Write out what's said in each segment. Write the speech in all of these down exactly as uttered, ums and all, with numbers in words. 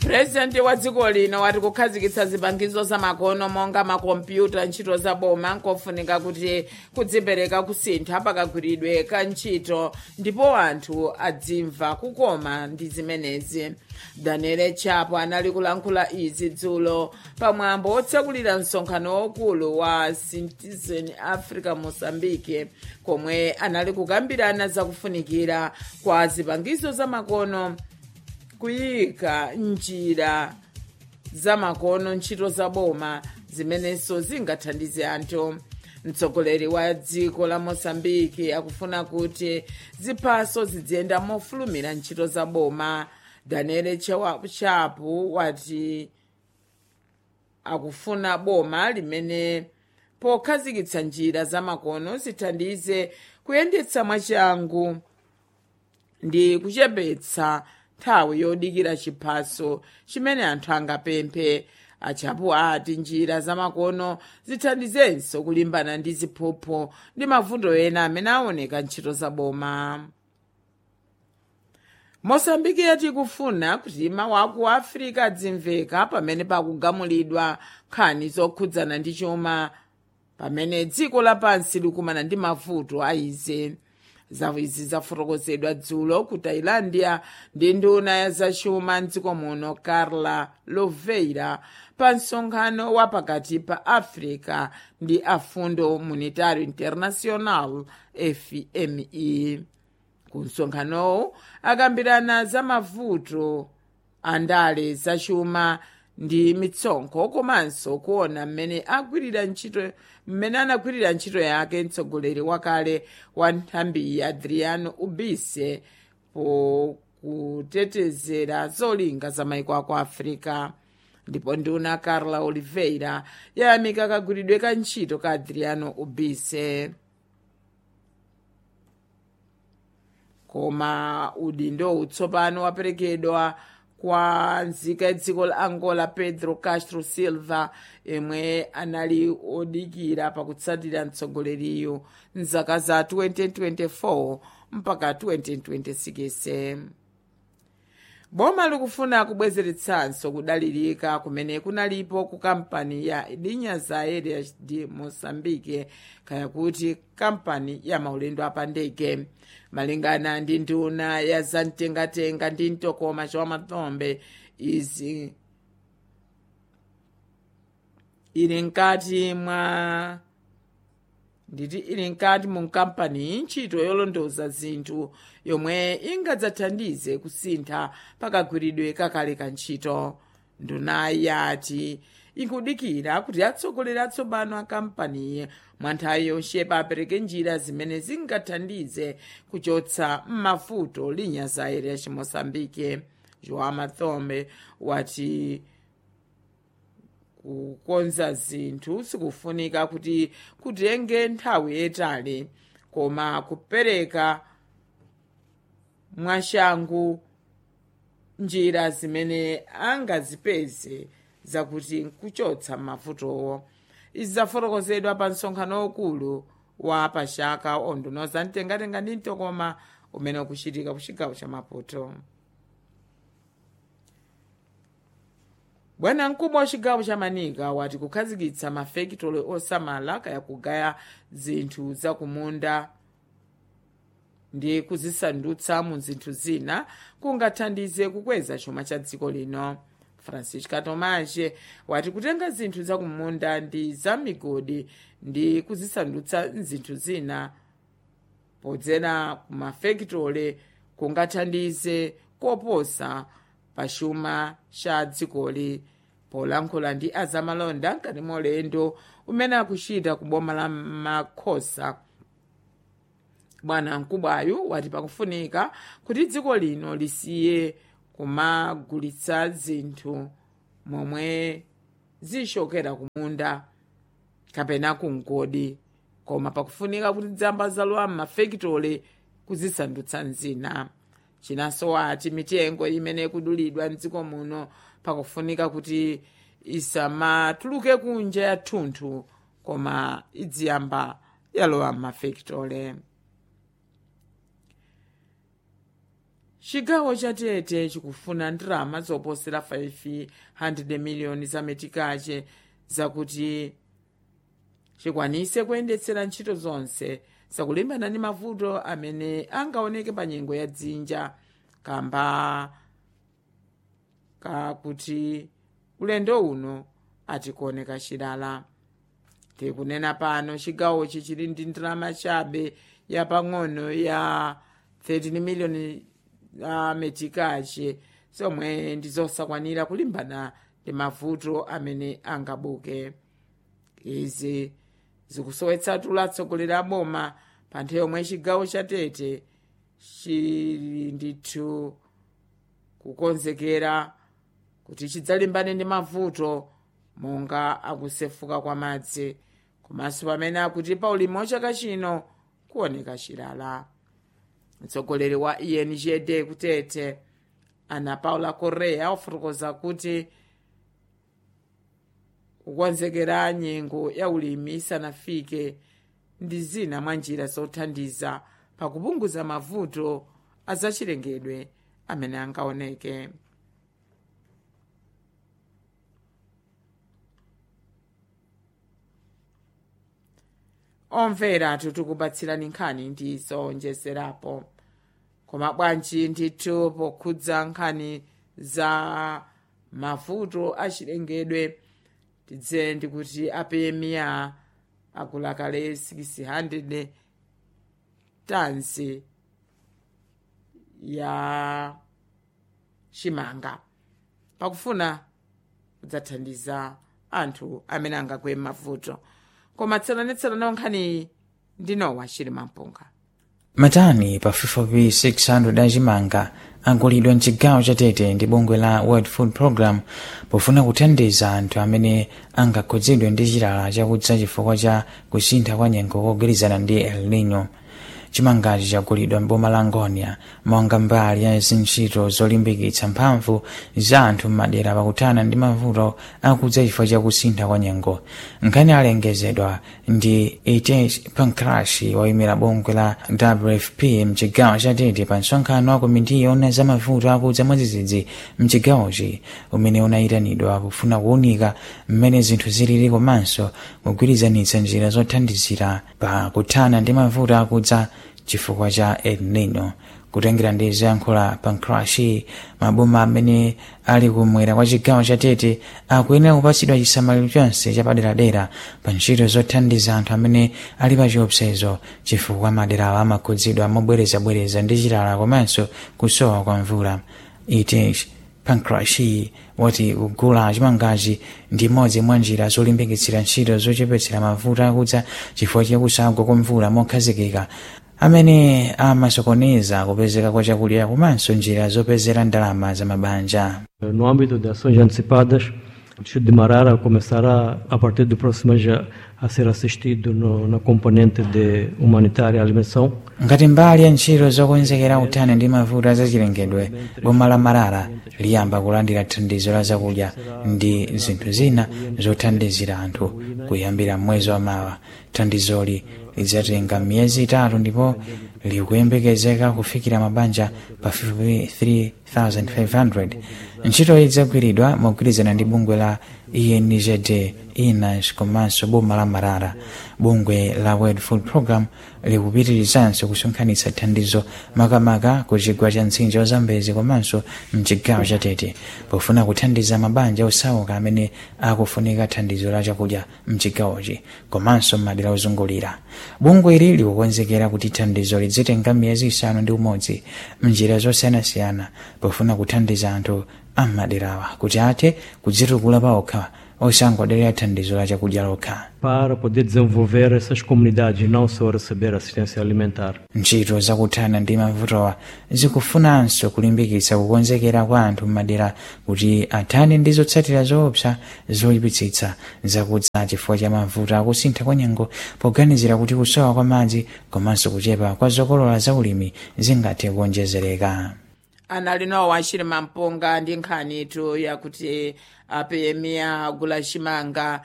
President wa dziko lino wati kukhazikitsa zipangizo za makono monga makompyuta ntchito za boma nkofunika kuti kudzipereka kusintha pakagwiridwe ka ntchito ndipo anthu adzimva kukoma ndi zimenezi. Daniel Chapo anali kulankhula izi dzulo pamwambo otsekulira msonkhano waukulu wa Citizen Africa Mozambique komwe anali kukambirana zakufunikira kwa zipangizo za makono kuyika njira za makono ntchito za boma zimenenso zingathandize anthu. Mtsogoleri wa dziko la Mozambique akufuna kuti ziphaso zidziyenda mofulumira ntchito za boma. Daniel Chapo wati akufuna boma limene pokhazikitsa njira za makono zithandize kuyendetsa mwachangu ndi kuchepetsa nthawi yodikira chiphaso chimene anthu angapemphe. Achapo ati njira za makono zithandizenso kulimbana ndi ziphuphu ndi mavuto ena amene aoneka ntchito za boma. Mozambique yati kufuna kuti mawu aku Africa adzimveka pamene pakugamulidwa nkhani zokhudzana ndi chuma pamene dziko lapansi likumana ndi mavuto a izi. Izi zafotokozedwa dzulo ku Thailandia ndi nduna ya zachuma mdziko muno Carla Louveira pa msonkhano wa pakati pa Africa ndi Fundo Monetario International F M E. Ku msonkhanowu akambirana za mavuto a ndale zachuma ndi mitsonkho komanso kuona mmene agwirira ntchito mmene anagwirira ntchito yake mtsogoleri wakale wa nthambi Adriano Ubise pokutetezera zolinga za maiko aku Africa. Ndipo nduna Carla Oliveira yayamika kagwiridwe ka ntchito ka Adriano Ubise. Koma udindo utsopano waperekedwa kwa nzika ya dziko la Angola Pedro Castro Silva emwe anali odikira pakutsatira mtsogoleriyo mzaka za twenty twenty-four mpaka twenty twenty-six. Boma likufuna kubwezeretsanso kudalirika kumene kunalipo ku kampani ya Linhas Aéreas de Moçambique kaya kuti kampani ya maulendo apandege. Malingana ndi nduna ya zamtengatenga ndi mtokoma João Mathombe, izi ili nkati mwa nditi ili nkati mu kampani ntchito yolondoza zinthu yomwe ingadzathandize kusintha pakagwiridwe kakale ka ntchito. Nduna yati ikudikira kuti atsogoleri atsopano a kampani mwa nthawi yonse apereke njira zimene zingathandize kuchotsa m'mavuto Linhas Aéreas de Moçambique. João Mathombe wati kukonza zinthu sikufunika kuti kutenge nthawi yayitali koma kupereka mwachangu njira zimene angazipeze zakuti kuchotsa mavutowo. Izi zafotokozedwa pa msonkhano ukulu wa pachaka onduna zamtengatenga ndi mtokoma umene ukuchitika ku chigawo cha Maputo. Bwana mkubwa wa chigawo cha Manika wati kukhazikitsa mafekitolo osamala kaya kugaya zinthu zakumunda ndi kuzisandutsa mu zinthu zina kungathandize kukweza chuma cha dziko lino. Francisca Tomaje wati kutenga zinthu zakumunda ndi zamigodi ndi kuzisandutsa zinthu zina podzera ku mafekitole kungathandize koposa pachuma cha dzikoli. Polankhula ndi azamalonda nkati mwa ulendo umene akuchita ku boma la Makhosa, bwana mkubwayu wati pakufunika kuti dziko lino lisiye kumagulitsa zinthu momwe zishokera kumunda kapena kumgodi, koma pakufunika kuti dzamba zalowa m'mafekitole kuzisandutsa nzina. Chinanso wati mitengo imene kudulidwa mdziko muno pakufunika kuti isamatuluke kunja ya thunthu koma idziyamba yalowa m'mafekitole. chigawo cha Tete chikufuna ndalama zoposera five hundred miliyoni za metikache zakuti chikwanise kuyendetsera ntchito zonse zakulimbana ndi mavuto amene angaoneke pa nyengo ya dzinja kamba kakuti ulendo uno atikuoneka chilala. Tikunena pano chigawochi chili ndi ndalama chabe yapang'ono ya thirteen miliyoni a metikache zomwe ndizosakwanira kulimbana ndi mavuto amene angabuke. Izi zikusowetsa tulo atsogoleri a boma pa nthawi yomwe chigawo cha Tete chili ndithu kukonzekera kuti chidzalimbane ndi mavuto monga akusefuka kwa madzi komanso pamene akuti pa ulimi wa chaka chino kuoneka chilala. Mtsogoleri wa E N G D kutete Ana Paula Correa wafotokoza kuti kukonzekera nyengo ya ulimi isanafike ndi zina mwa njira zothandiza pakupunguza mavuto azachilengedwe amene angaoneke. Omvera tikupatsirani nkhani ndi zowonjezerapo koma bwanji ndithu pokhudza nkhani za mavuto achilengedwe tidze ndikuti apemiya akulakale six hundred tons ya chimanga pakufuna kudzathandiza anthu amene angakwe mavuto. Koma tsananetsana nkhani ndinowa chili mampunga. Matani pafupifupi six hundred achimanga agulidwa mchigawo cha Tete ndi bungwe la World Food Program pofuna kuthandiza anthu amene angakhudzidwe ndi chilala chakudza chifukwa cha kusintha kwa nyengo kogwirizana ndi El Nino. Chimangachi chagulidwa m'boma la Ngonia monga mbali ya zintchito zolimbikitsa mphamvu za anthu m'madera pakuthana ndi mavuto akudza chifukwa cha kusintha kwa nyengo. Nkhani alengezedwa ndi Itesh Pankrashi woyimira bungwe la W F P mchigawo cha Tete pa msonkhano wa komiti yoona za mavuto akudza mwadzidzidzi mchigawochi umene unayitanidwa kufuna kuwunika mmene zinthu zilili komanso kugwirizanitsa njira zothandizira pa kuthana ndi mavuto akudza chifukwa cha El Nino. Kutengera ndi ziyankhula Pankrashi, maboma amene ali kumwera kwa chigawo cha Tete akuyenera kupatsidwa chisamaliro chonse chapaderadera pa ntchito zothandiza anthu amene ali pa chiopsezo chifukwa maderawo amakhudzidwa mobwerezabwereza ndi chilala komanso kusowa kwa mvula. Itesh Pankrashi wati kugula chimangachi ndi imodzi mwa njira zolimbikitsira ntchito zochepetsera mavuto akudza chifukwa cha kusagwa kwa mvula mokhazikika amene amasokoneza kupezeka kwa chakudya komanso njira zopezera ndalama za mabanja. No âmbito de ações antecipadas, o Distrito de Marara começará a partir do próximo mês a ser assistido no, na componente de humanitária alimentação. Ngati mbali ya ntchito zokonzekera kuthana ndi mavuto azachilengedwe, boma la Marara liyamba kulandira thandizo la zakudya ndi zinthu zina zothandizira anthu kuyambira mwezi wa mawa. Thandizoli lidzatenga miyezi itatu ndipo likuyembekezeka kufikira mabanja pafupi three thousand five hundred. Ntchito idzagwiridwa mogwirizana ndi bungwe la E N G D, I N A S komanso boma la Marara. Bungwe la World Food Program likupitirizanso kusonkhanitsa thandizo makamaka ku chigwa cha mtsinje wa Zambezi komanso mchigawo cha Tete pofuna kuthandiza mabanja osauka amene akufunika thandizo la chakudya mchigawochi komanso madera ozungulira. Bungwe ili likukonzekera kuti thandizo lidzitenga miyezi isanu ndi umodzi mnjira zosiyanasiyana pofuna kuthandiza anthu amaderawa kuti athe kudzitukula paokha osangodalira thandizo la chakudya lokha. Para poder desenvolver essas comunidades e não só receber assistência alimentar. Ntchito zakuthana ndi mavutowa zikufunanso kulimbikitsa kukonzekera kwa anthu m'madera kuti athane ndi zotsatira zoopsa zoyipitsitsa zakudza chifukwa cha mavuto akusintha kwa nyengo poganizira kuti kusowa kwa madzi komanso kuchepa kwa zokolola za ulimi zingathe kuonjezereka. Anali nawo achiri mampunga ndi nkhani itu yakuti apemiya agula chimanga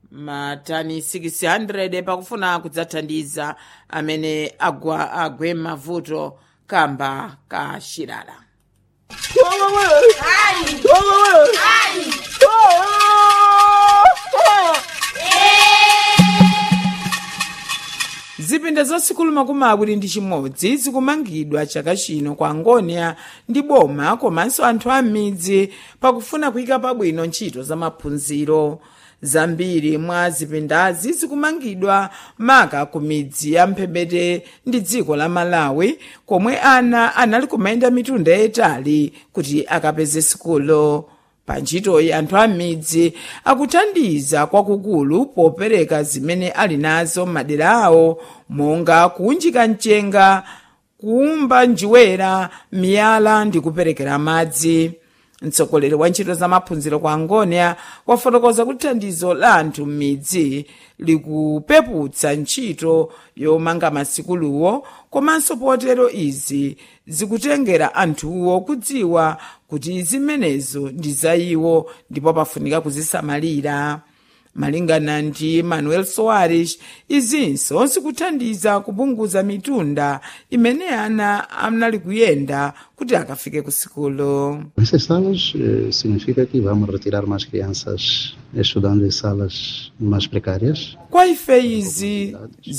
matani six hundred pakufuna kudzathandiza amene agwa agwe mavuto kamba ka xirala. zipinda za sikulu makumi awiri ndi chimodzi zikumangidwa chaka chino kwa Angonia ndi boma komanso anthu a m'midzi pakufuna kuyika pabwino ntchito za maphunziro. Zambiri mwa zipindazi zikumangidwa maka ku midzi ya mphepete ndi dziko la Malawi komwe ana anali kumayenda mitunda yayitali kuti akapeze sikulu. Pa ntchitoyi anthu a m'midzi akuthandiza kwakukulu popereka zimene ali nazo m'madera awo monga kuunjika mchenga, kuumba njiwera, miyala ndi kuperekera madzi. Mtsogoleri wa ntchito za maphunziro kwa Angonia wafotokoza kuti thandizo la anthu m'midzi likupeputsa ntchito yomanga masikuluwo, komanso potero izi zikutengera anthuwo kudziwa kuti zimenezo ndi za iwo ndipo pafunika kuzisamalira. Malingana ndi Manuel Soares, izinso zikuthandiza kupunguza mitunda imene ana anali kuyenda kuti akafike ku sikulu. Essas salas eh, significa que vamos retirar mais crianças estudando em salas mais precárias. Kwa ife izi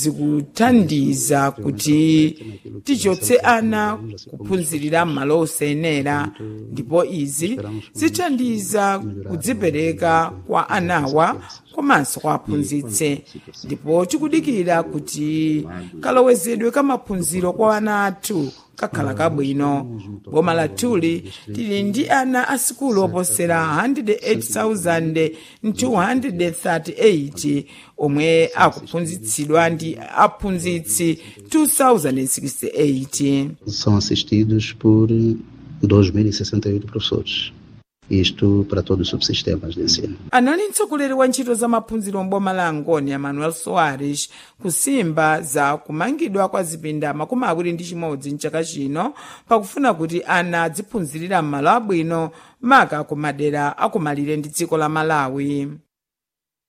zikuthandiza kuti tichotse ana kuphunzirira m'malo osayenera, ndipo izi zithandiza kudzipereka kwa anawa komanso kwa aphunzitsi, ndipo tikudikira kuti kalowezedwe ka maphunziro kwa ana athu kakhala kabwino. Boma la Tuli tili ndi ana a sikulu oposera one hundred eight thousand two hundred thirty-eight omwe akuphunzitsidwa ndi aphunzitsi two thousand sixty-eight. São assistidos por dois mil e sessenta e oito professores. Isto para todos os subsistemas de ensino. Anali mtsogoleri wa ntchito za maphunziro mboma la Angonia Manuel Soares kusimba za kumangidwa kwa zipinda makumi awiri ndi chimodzi mchaka chino pakufuna kuti ana adziphunzirira m'malo abwino maka ku madera akumalire ndi dziko la Malawi.